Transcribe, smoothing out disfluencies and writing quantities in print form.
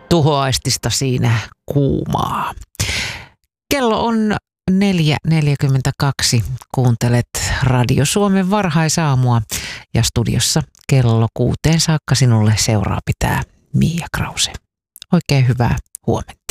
tuhoaistista siinä kuumaa. Kello on 4.42. Kuuntelet Radio Suomen varhaisaamua ja studiossa kello 6 saakka sinulle seuraa pitää Mia Krause. Oikein hyvää huomenta.